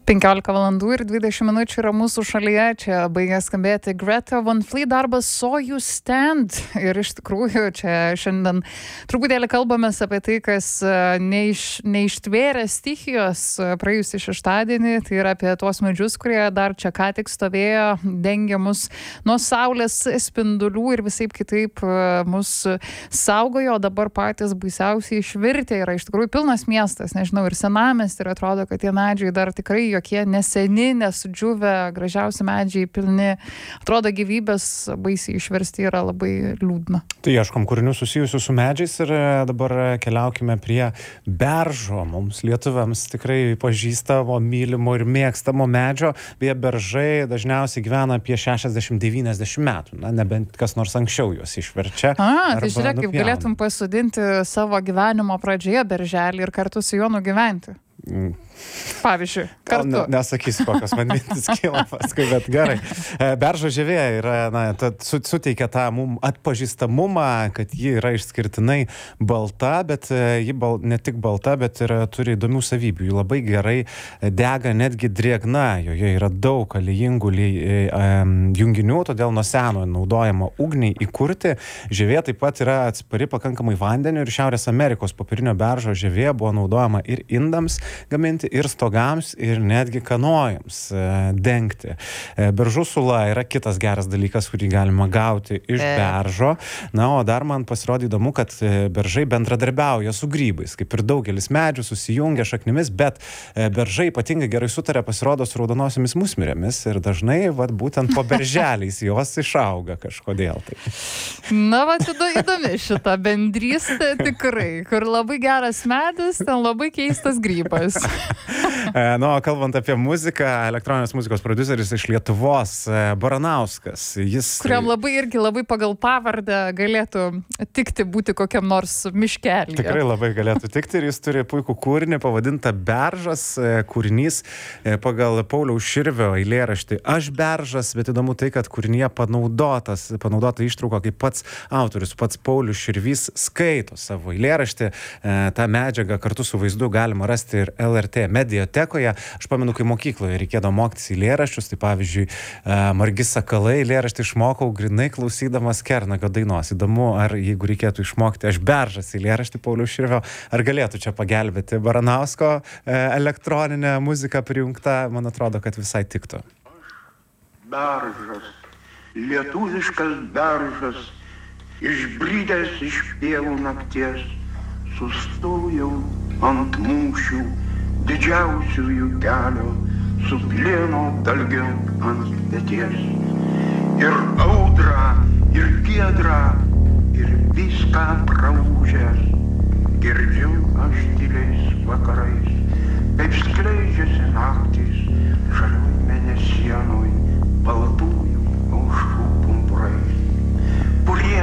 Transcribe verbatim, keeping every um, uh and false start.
penkiolika valandų ir dvidešimt minučių yra mūsų šalyje. Čia baigė skambėti Greta Van Fleet darbas So You Stand. Ir iš tikrųjų čia šiandien truputėlį kalbamės apie tai, kas neiš, neištvėrė stichijos praėjusį šeštadienį. Tai yra apie tuos medžius, kurie dar čia ką tik stovėjo, dengia mus nuo saulės spindulių ir visaip kitaip mus saugojo. O dabar patys baisiausiai išvirtė. Yra iš tikrųjų pilnas miestas, nežinau, ir senamiestis. Ir atrodo, kad tie medžiai dar tikrai jokie neseni, nesudžiuvę, gražiausi medžiai pilni. Atrodo, gyvybės baisiai išversti, yra labai liūdna. Tai ieškom kūrinių susijusių su medžiais ir dabar keliaukime prie beržo. Mums lietuviams tikrai pažįstamo, mylimo ir mėgstamo medžio. Beje, beržai dažniausiai gyvena apie šešiasdešimt devyniasdešimt metų. Na, nebent kas nors anksčiau juos išverčia. A, tai žiūrėk, kaip galėtum pasodinti savo gyvenimo pradžioje berželį ir kartu su juo nugyventi. Mm. Pavyzdžiui, kartu. Ne, nesakysiu, kokios man mintis kyla paskui, bet gerai. Beržo žievė yra, na, suteikia tą mum atpažįstamumą, kad ji yra išskirtinai balta, bet ji bal, ne tik balta, bet ir turi įdomių savybių. Ji labai gerai dega netgi drėgna, joje yra daug aliejingų junginių, todėl nuo seno naudojama ugniai įkurti. Žievė taip pat yra atspari pakankamai vandeniu ir Šiaurės Amerikos popierinio beržo žievė buvo naudojama ir indams gaminti, ir stogams, ir netgi kanojams e, dengti. E, beržų sula yra kitas geras dalykas, kurį galima gauti iš e. beržo. Na, o dar man pasirodė įdomu, kad beržai bendradarbiauja su grybais, kaip ir daugelis medžių susijungia šaknimis, bet e, beržai ypatingai gerai sutarė pasirodo su raudonosiomis musmirėmis ir dažnai, vat, būtent po berželiais jos išauga kažkodėl. Tai. Na, va, įdomi šita bendrystė tikrai, kur labai geras medis, ten labai keistas grybas. Nu, kalbant apie muziką, elektroninės muzikos prodiuseris iš Lietuvos, Baranauskas. Jis... Kuriam labai irgi labai pagal pavardę galėtų tikti būti kokiam nors miškelį. Tikrai labai galėtų tikti ir jis turi puikų kūrinį pavadintą Beržas, kūrinys pagal Pauliaus Širvio eilėraštį Aš beržas, bet įdomu tai, kad kūrinyje panaudotas, panaudota ištrauka, kaip pats autorius, pats Paulius Širvys skaito savo eilėraštį. Ta medžiaga kartu su vaizdu galima rasti ir L R T mediatekoje. Aš pamenu, kai mokykloje reikėdavo mokytis eilėraščius, tai pavyzdžiui, Margi sakalai eilėraštį išmokau grinai klausydamas Kernagio dainos. Įdomu, ar jeigu reikėtų išmokti Aš beržas eilėraštį Pauliaus Širvio, ar galėtų čia pagelbėti Baranausko elektroninę muziką prijungta, man atrodo, kad visai tiktų. Beržas, lietuviškas beržas, išbrydęs iš pievų nakties, sustojau ant mūšių didžiausiųjų kelio, su plieno dalgiu ant peties. Ir audra, ir giedra, ir viską praūžęs,